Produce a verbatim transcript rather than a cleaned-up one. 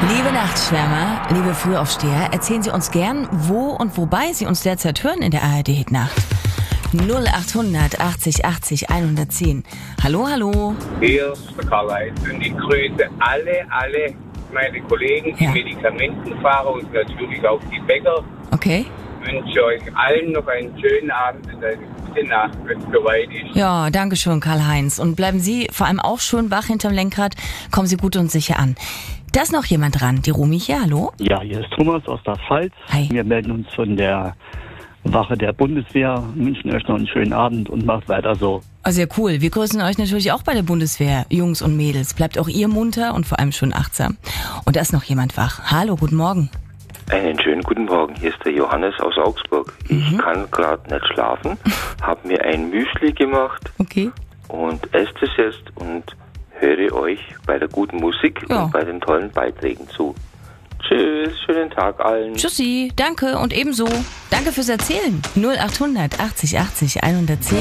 Liebe Nachtschwärmer, liebe Frühaufsteher, erzählen Sie uns gern, wo und wobei Sie uns derzeit hören in der A R D-Hitnacht. null achthundert achtzig achtzig hundertzehn. Hallo, hallo. Hier ist der Karl-Heinz und ich grüße alle, alle meine Kollegen, die Ja. Medikamentenfahrer und natürlich auch die Bäcker. Okay. Ich wünsche euch allen noch einen schönen Abend und eine gute Nacht, wenn es soweit ist. Ja, danke schön, Karl-Heinz. Und bleiben Sie vor allem auch schön wach hinterm Lenkrad. Kommen Sie gut und sicher an. Da ist noch jemand dran. Die Romy hier, hallo? Ja, hier ist Thomas aus der Pfalz. Hi. Wir melden uns von der Wache der Bundeswehr, wünschen euch noch einen schönen Abend und macht weiter so. Oh, sehr cool. Wir grüßen euch natürlich auch bei der Bundeswehr, Jungs und Mädels. Bleibt auch ihr munter und vor allem schön achtsam. Und da ist noch jemand wach. Hallo, guten Morgen. Einen schönen guten Morgen, hier ist der Johannes aus Augsburg. Ich Mhm. kann gerade nicht schlafen, habe mir ein Müsli gemacht Okay. und esse es jetzt und höre euch bei der guten Musik Ja. und bei den tollen Beiträgen zu. Tschüss, schönen Tag allen. Tschüssi, danke und ebenso. Danke fürs Erzählen. null achthundert achtzig achtzig hundertzehn.